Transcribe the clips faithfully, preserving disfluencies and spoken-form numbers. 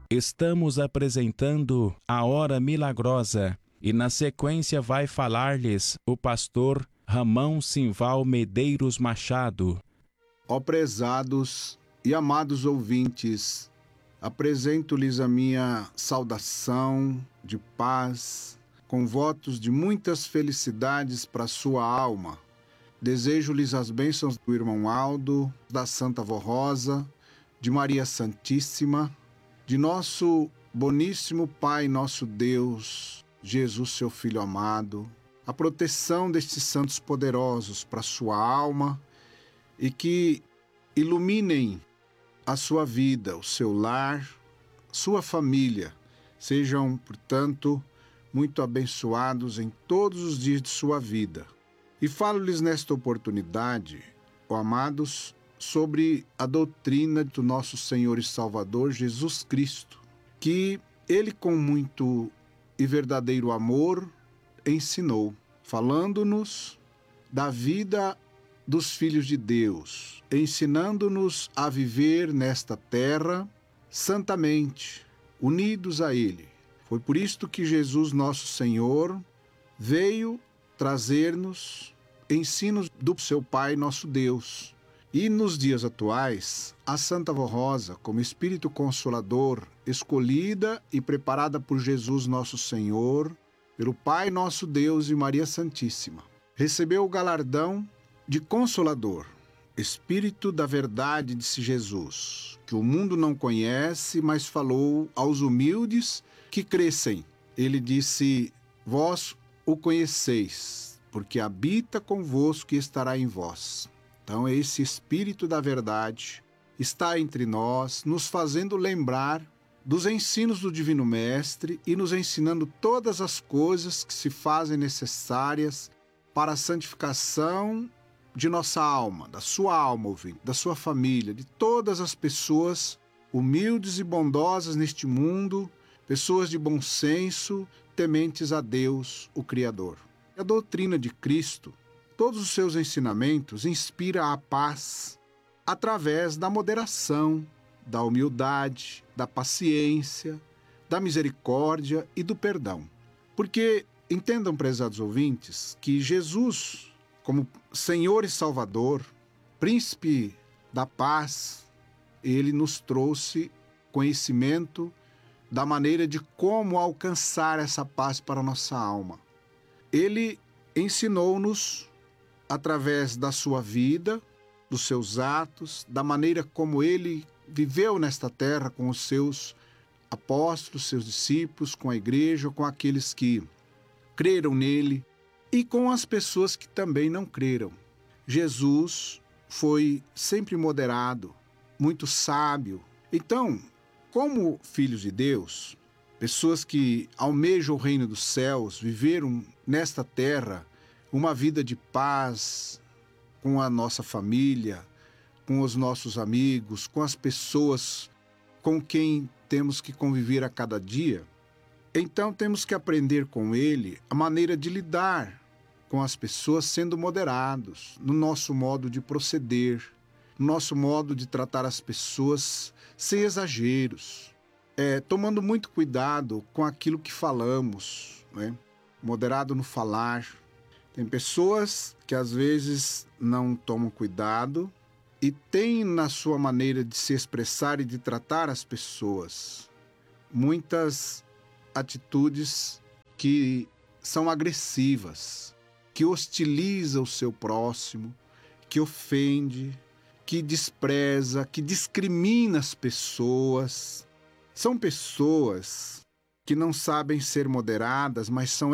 Estamos apresentando a Hora Milagrosa e na sequência vai falar-lhes o pastor Ramão Simval Medeiros Machado. Ó prezados e amados ouvintes, apresento-lhes a minha saudação de paz, com votos de muitas felicidades para sua alma. Desejo-lhes as bênçãos do irmão Aldo, da Santa Vó Rosa, de Maria Santíssima, de nosso boníssimo Pai, nosso Deus, Jesus, seu Filho amado, a proteção destes santos poderosos para sua alma e que iluminem a sua vida, o seu lar, sua família. Sejam, portanto, muito abençoados em todos os dias de sua vida. E falo-lhes nesta oportunidade, ó amados, sobre a doutrina do nosso Senhor e Salvador Jesus Cristo, que Ele com muito e verdadeiro amor ensinou, falando-nos da vida dos filhos de Deus, ensinando-nos a viver nesta terra santamente, unidos a Ele. Foi por isto que Jesus, nosso Senhor, veio trazer-nos ensinos do seu Pai, nosso Deus. E nos dias atuais, a Santa Vó Rosa, como Espírito Consolador, escolhida e preparada por Jesus nosso Senhor, pelo Pai nosso Deus e Maria Santíssima, recebeu o galardão de Consolador, Espírito da verdade, disse Jesus, que o mundo não conhece, mas falou aos humildes que crescem. Ele disse, vós o conheceis, porque habita convosco e estará em vós. Então, esse Espírito da verdade está entre nós, nos fazendo lembrar dos ensinos do Divino Mestre e nos ensinando todas as coisas que se fazem necessárias para a santificação de nossa alma, da sua alma, ouvinte, da sua família, de todas as pessoas humildes e bondosas neste mundo, pessoas de bom senso, tementes a Deus, o Criador. A doutrina de Cristo, todos os seus ensinamentos inspiram a paz através da moderação, da humildade, da paciência, da misericórdia e do perdão. Porque, entendam, prezados ouvintes, que Jesus, como Senhor e Salvador, Príncipe da paz, Ele nos trouxe conhecimento da maneira de como alcançar essa paz para a nossa alma. Ele ensinou-nos através da sua vida, dos seus atos, da maneira como ele viveu nesta terra com os seus apóstolos, seus discípulos, com a igreja, com aqueles que creram nele e com as pessoas que também não creram. Jesus foi sempre moderado, muito sábio. Então, como filhos de Deus, pessoas que almejam o reino dos céus, viveram nesta terra uma vida de paz com a nossa família, com os nossos amigos, com as pessoas com quem temos que conviver a cada dia. Então temos que aprender com ele a maneira de lidar com as pessoas sendo moderados, no nosso modo de proceder, no nosso modo de tratar as pessoas sem exageros, é, tomando muito cuidado com aquilo que falamos, né? Moderado no falar. Tem pessoas que às vezes não tomam cuidado e têm na sua maneira de se expressar e de tratar as pessoas muitas atitudes que são agressivas, que hostiliza o seu próximo, que ofende, que despreza, que discrimina as pessoas. São pessoas que não sabem ser moderadas, mas são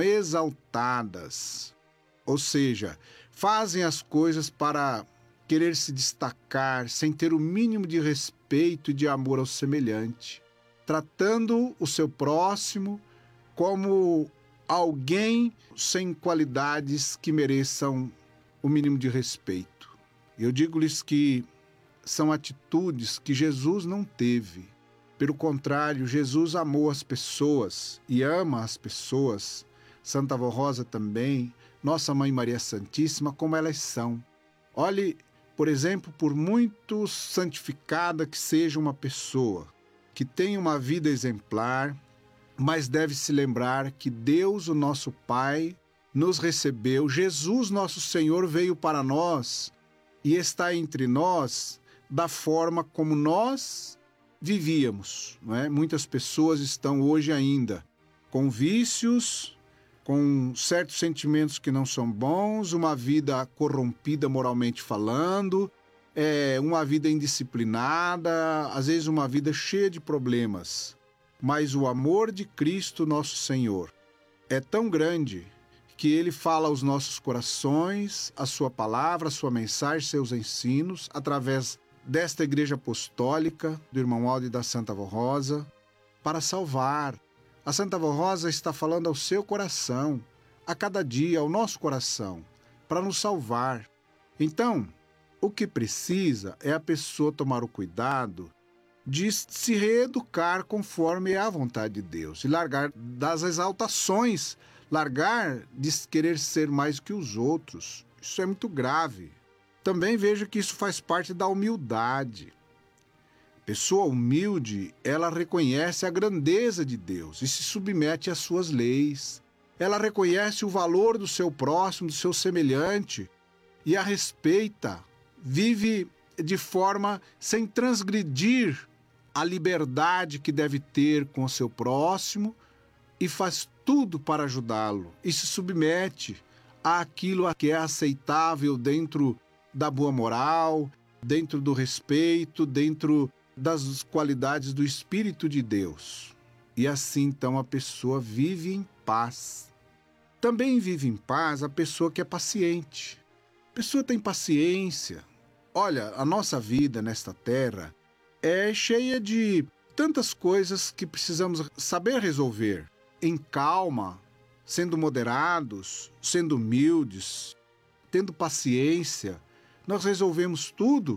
exaltadas. Ou seja, fazem as coisas para querer se destacar, sem ter o mínimo de respeito e de amor ao semelhante, tratando o seu próximo como alguém sem qualidades que mereçam o mínimo de respeito. Eu digo-lhes que são atitudes que Jesus não teve. Pelo contrário, Jesus amou as pessoas e ama as pessoas, Santa Vó Rosa também, Nossa Mãe Maria Santíssima, como elas são. Olhe, por exemplo, por muito santificada que seja uma pessoa, que tem uma vida exemplar, mas deve se lembrar que Deus, o nosso Pai, nos recebeu, Jesus, nosso Senhor, veio para nós e está entre nós da forma como nós vivíamos, não é? Muitas pessoas estão hoje ainda com vícios, com certos sentimentos que não são bons, uma vida corrompida moralmente falando, é, uma vida indisciplinada, às vezes uma vida cheia de problemas. Mas o amor de Cristo, nosso Senhor, é tão grande que Ele fala aos nossos corações, a sua palavra, a sua mensagem, seus ensinos, através desta igreja apostólica, do irmão Aldo e da Santa Avó Rosa, para salvar. A Santa Avó Rosa está falando ao seu coração, a cada dia, ao nosso coração, para nos salvar. Então, o que precisa é a pessoa tomar o cuidado de se reeducar conforme é a vontade de Deus e largar das exaltações, largar de querer ser mais que os outros. Isso é muito grave. Também vejo que isso faz parte da humildade. Pessoa humilde, ela reconhece a grandeza de Deus e se submete às suas leis. Ela reconhece o valor do seu próximo, do seu semelhante e a respeita. Vive de forma sem transgredir a liberdade que deve ter com o seu próximo e faz tudo para ajudá-lo e se submete àquilo que é aceitável dentro da boa moral, dentro do respeito, dentro das qualidades do Espírito de Deus. E assim, então, a pessoa vive em paz. Também vive em paz a pessoa que é paciente. A pessoa tem paciência. Olha, a nossa vida nesta terra é cheia de tantas coisas que precisamos saber resolver. Em calma, sendo moderados, sendo humildes, tendo paciência, nós resolvemos tudo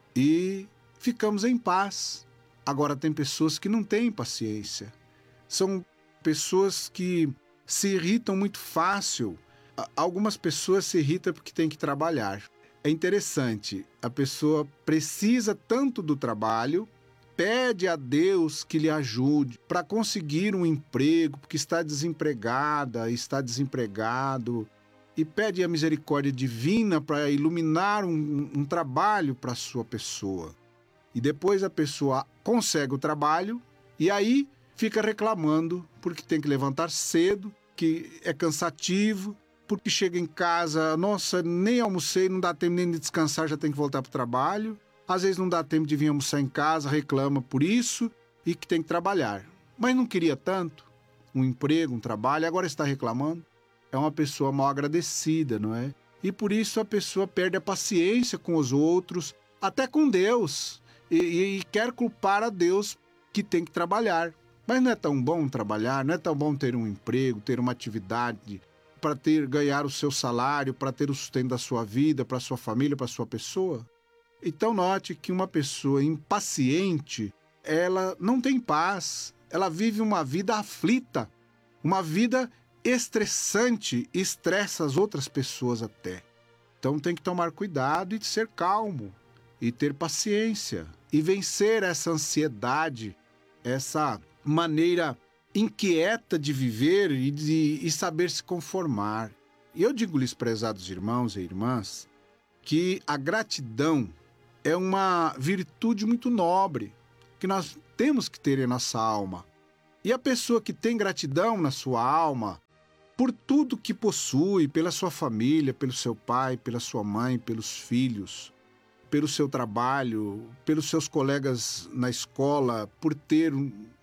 e ficamos em paz. Agora, tem pessoas que não têm paciência. São pessoas que se irritam muito fácil. Algumas pessoas se irritam porque têm que trabalhar. É interessante, a pessoa precisa tanto do trabalho, pede a Deus que lhe ajude para conseguir um emprego, porque está desempregada, está desempregado, e pede a misericórdia divina para iluminar um, um trabalho para a sua pessoa. E depois a pessoa consegue o trabalho e aí fica reclamando porque tem que levantar cedo, que é cansativo, porque chega em casa, nossa, nem almocei, não dá tempo nem de descansar, já tem que voltar para o trabalho. Às vezes não dá tempo de vir almoçar em casa, reclama por isso e que tem que trabalhar. Mas não queria tanto um emprego, um trabalho, agora está reclamando. É uma pessoa mal agradecida, não é? E por isso a pessoa perde a paciência com os outros, até com Deus, e, e quer culpar a Deus que tem que trabalhar. Mas não é tão bom trabalhar, não é tão bom ter um emprego, ter uma atividade para ter ganhar o seu salário, para ter o sustento da sua vida, para a sua família, para a sua pessoa? Então note que uma pessoa impaciente, ela não tem paz, ela vive uma vida aflita, uma vida estressante e estressa as outras pessoas até. Então tem que tomar cuidado e ser calmo, e ter paciência, e vencer essa ansiedade, essa maneira inquieta de viver e, de, e saber se conformar. E eu digo-lhes, prezados irmãos e irmãs, que a gratidão é uma virtude muito nobre, que nós temos que ter em nossa alma. E a pessoa que tem gratidão na sua alma, por tudo que possui, pela sua família, pelo seu pai, pela sua mãe, pelos filhos, pelo seu trabalho, pelos seus colegas na escola, por ter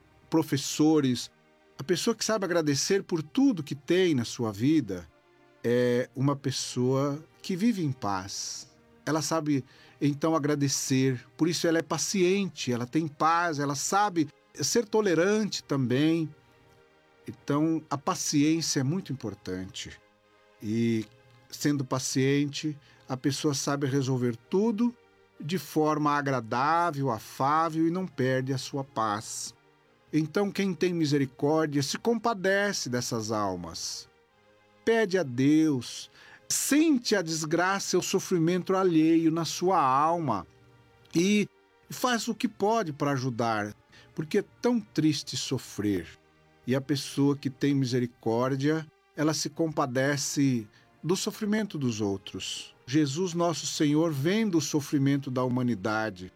professores, a pessoa que sabe agradecer por tudo que tem na sua vida é uma pessoa que vive em paz. Ela sabe, então, agradecer. Por isso ela é paciente, ela tem paz, ela sabe ser tolerante também. Então, a paciência é muito importante. E, sendo paciente, a pessoa sabe resolver tudo de forma agradável, afável e não perde a sua paz. Então, quem tem misericórdia se compadece dessas almas. Pede a Deus, sente a desgraça e o sofrimento alheio na sua alma e faz o que pode para ajudar. porque é tão triste sofrer. E a pessoa que tem misericórdia, ela se compadece do sofrimento dos outros. Jesus, nosso Senhor, vendo o sofrimento da humanidade,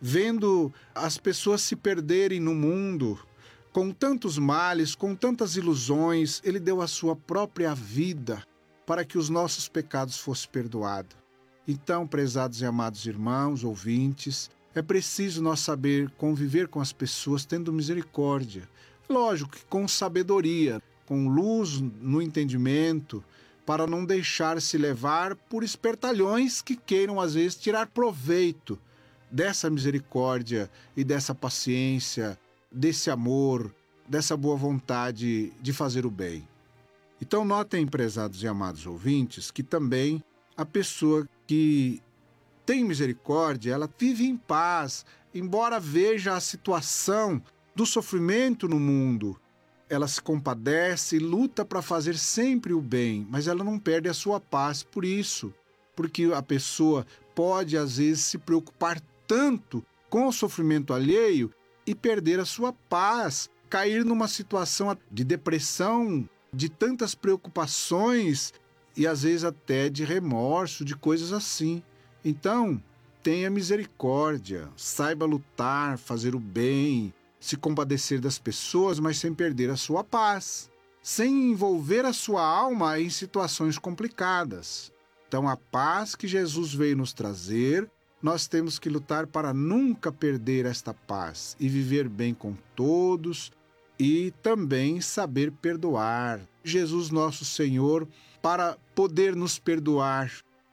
vendo as pessoas se perderem no mundo, com tantos males, com tantas ilusões, ele deu a sua própria vida para que os nossos pecados fossem perdoados. Então, prezados e amados irmãos, ouvintes, é preciso nós saber conviver com as pessoas tendo misericórdia. Lógico que com sabedoria, com luz no entendimento, para não deixar-se levar por espertalhões que queiram, às vezes, tirar proveito dessa misericórdia e dessa paciência, desse amor, dessa boa vontade de fazer o bem. Então, notem, prezados e amados ouvintes, que também a pessoa que tem misericórdia, ela vive em paz, embora veja a situação do sofrimento no mundo. Ela se compadece e luta para fazer sempre o bem, mas ela não perde a sua paz por isso, porque a pessoa pode, às vezes, se preocupar tanto com o sofrimento alheio e perder a sua paz, cair numa situação de depressão, de tantas preocupações e, às vezes, até de remorso, de coisas assim. Então, tenha misericórdia, saiba lutar, fazer o bem, se compadecer das pessoas, mas sem perder a sua paz, sem envolver a sua alma em situações complicadas. Então, a paz que Jesus veio nos trazer, nós temos que lutar para nunca perder esta paz e viver bem com todos e também saber perdoar. Jesus, nosso Senhor, para poder nos perdoar,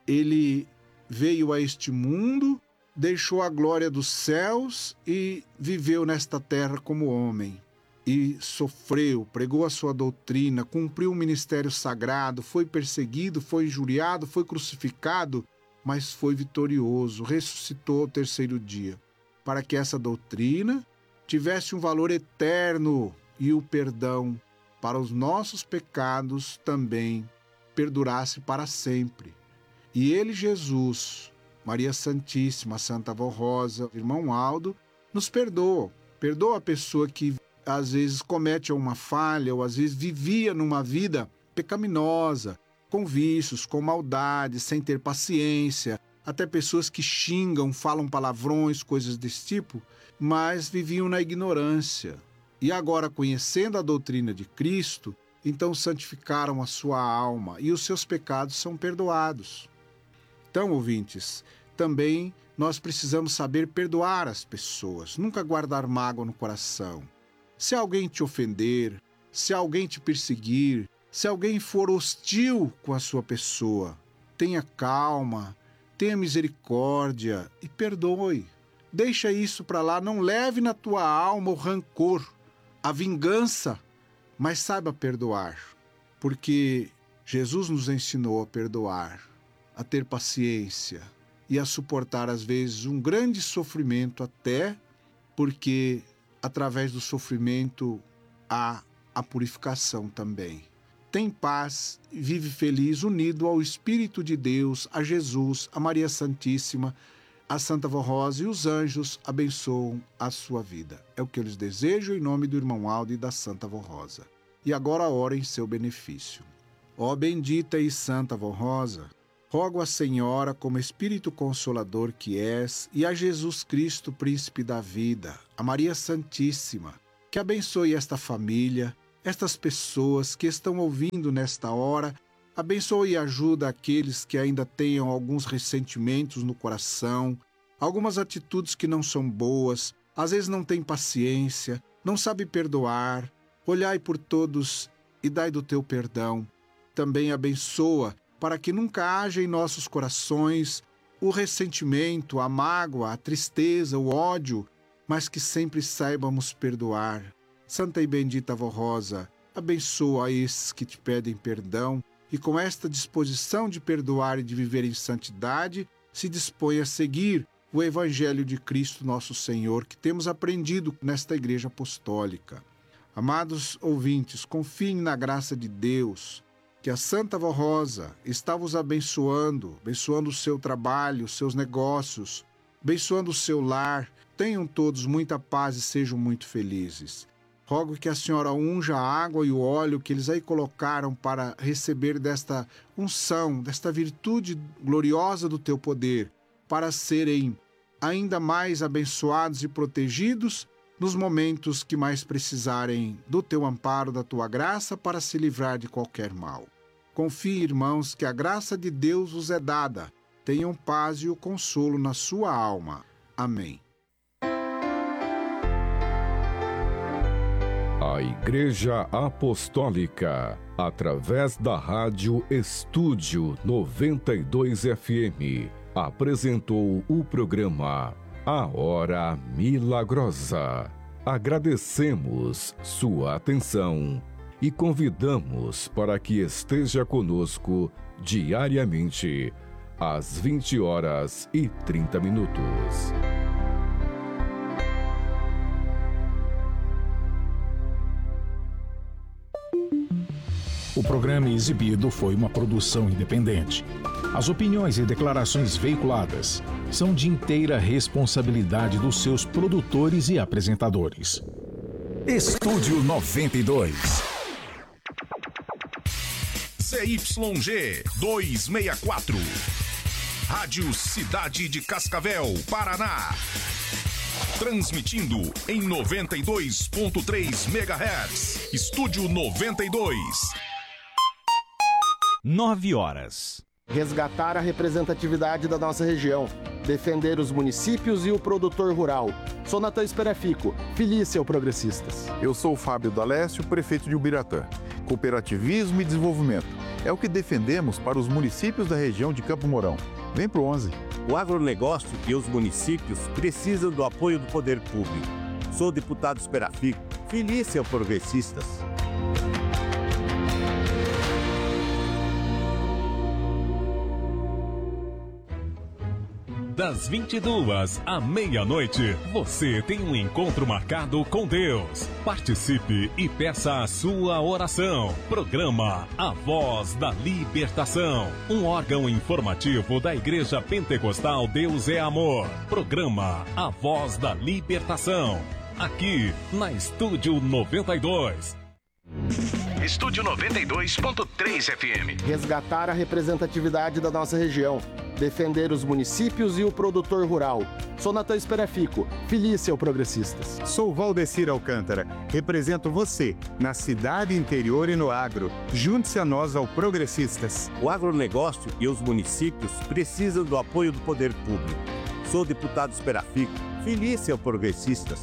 ele veio a este mundo, deixou a glória dos céus e viveu nesta terra como homem. E sofreu, pregou a sua doutrina, cumpriu o ministério sagrado, foi perseguido, foi injuriado, foi crucificado, mas foi vitorioso, ressuscitou ao terceiro dia, para que essa doutrina tivesse um valor eterno e o perdão para os nossos pecados também perdurasse para sempre. E ele, Jesus, Maria Santíssima, Santa Avó Rosa, irmão Aldo, nos perdoa. Perdoa a pessoa que às vezes comete uma falha ou às vezes vivia numa vida pecaminosa, com vícios, com maldade, sem ter paciência, até pessoas que xingam, falam palavrões, coisas desse tipo, mas viviam na ignorância. E agora, conhecendo a doutrina de Cristo, então santificaram a sua alma e os seus pecados são perdoados. Então, ouvintes, também nós precisamos saber perdoar as pessoas, nunca guardar mágoa no coração. Se alguém te ofender, se alguém te perseguir, se alguém for hostil com a sua pessoa, tenha calma, tenha misericórdia e perdoe. Deixa isso para lá, não leve na tua alma o rancor, a vingança, mas saiba perdoar, porque Jesus nos ensinou a perdoar, a ter paciência e a suportar às vezes um grande sofrimento, até porque através do sofrimento há a purificação também. Tem paz, vive feliz, unido ao Espírito de Deus, a Jesus, a Maria Santíssima, a Santa Avó Rosa e os anjos abençoam a sua vida. É o que eu lhes desejo em nome do irmão Aldo e da Santa Avó Rosa. E agora ora em seu benefício. Ó bendita e Santa Avó Rosa, rogo a Senhora, como Espírito Consolador que és, e a Jesus Cristo, Príncipe da vida, a Maria Santíssima, que abençoe esta família, estas pessoas que estão ouvindo nesta hora, abençoe e ajuda aqueles que ainda tenham alguns ressentimentos no coração, algumas atitudes que não são boas, às vezes não têm paciência, não sabe perdoar. Olhai por todos e dai do teu perdão. Também abençoa para que nunca haja em nossos corações o ressentimento, a mágoa, a tristeza, o ódio, mas que sempre saibamos perdoar. Santa e bendita Avó Rosa, abençoa a esses que te pedem perdão e com esta disposição de perdoar e de viver em santidade, se dispõe a seguir o Evangelho de Cristo nosso Senhor, que temos aprendido nesta Igreja Apostólica. Amados ouvintes, confiem na graça de Deus, que a Santa Avó Rosa está vos abençoando, abençoando o seu trabalho, os seus negócios, abençoando o seu lar, tenham todos muita paz e sejam muito felizes. Rogo que a senhora unja a água e o óleo que eles aí colocaram para receber desta unção, desta virtude gloriosa do teu poder, para serem ainda mais abençoados e protegidos nos momentos que mais precisarem do teu amparo, da tua graça, para se livrar de qualquer mal. Confie, irmãos, que a graça de Deus vos é dada. Tenham paz e o consolo na sua alma. Amém. A Igreja Apostólica, através da Rádio Estúdio noventa e dois F M, apresentou o programa A Hora Milagrosa. Agradecemos sua atenção e convidamos para que esteja conosco diariamente, às vinte horas e trinta minutos. O programa exibido foi uma produção independente. As opiniões e declarações veiculadas são de inteira responsabilidade dos seus produtores e apresentadores. Estúdio noventa e dois. C Y G duzentos e sessenta e quatro. Rádio Cidade de Cascavel, Paraná. Transmitindo em noventa e dois ponto três megahertz. Estúdio noventa e dois. Nove horas. Resgatar a representatividade da nossa região. Defender os municípios e o produtor rural. Sou Natan Esperafico, filie-se ao Progressistas. Eu sou o Fábio D'Alessio, prefeito de Ubiratã. Cooperativismo e desenvolvimento. É o que defendemos para os municípios da região de Campo Mourão. Vem pro onze. O agronegócio e os municípios precisam do apoio do poder público. Sou o deputado Esperafico, filie-se ao Progressistas. Das vinte e duas à meia-noite, você tem um encontro marcado com Deus. Participe e peça a sua oração. Programa A Voz da Libertação, um órgão informativo da Igreja Pentecostal Deus é Amor. Programa A Voz da Libertação, aqui na Estúdio noventa e dois. Estúdio noventa e dois ponto três F M. Resgatar a representatividade da nossa região. Defender os municípios e o produtor rural. Sou Natan Esperafico, filie-se ao Progressistas. Sou Valdecir Alcântara, represento você na cidade, interior e no agro. Junte-se a nós ao Progressistas. O agronegócio e os municípios precisam do apoio do poder público. Sou o deputado Esperafico, filie-se ao Progressistas.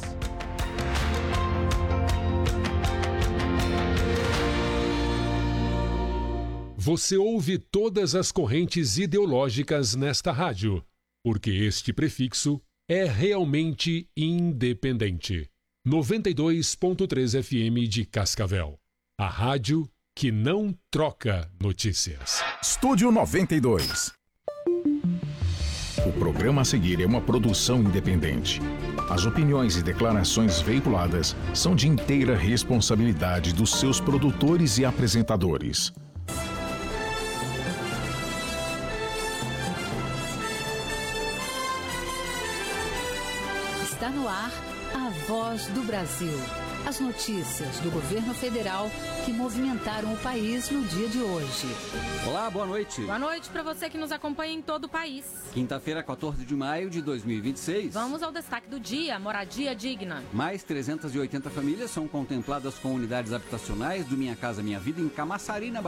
Você ouve todas as correntes ideológicas nesta rádio, porque este prefixo é realmente independente. noventa e dois ponto três F M de Cascavel. A rádio que não troca notícias. Estúdio noventa e dois. O programa a seguir é uma produção independente. As opiniões e declarações veiculadas são de inteira responsabilidade dos seus produtores e apresentadores. Está no ar a Voz do Brasil. As notícias do governo federal que movimentaram o país no dia de hoje. Olá, boa noite. Boa noite para você que nos acompanha em todo o país. Quinta-feira, quatorze de maio de dois mil e vinte e seis. Vamos ao destaque do dia, moradia digna. Mais trezentas e oitenta famílias são contempladas com unidades habitacionais do Minha Casa Minha Vida em Camaçari, na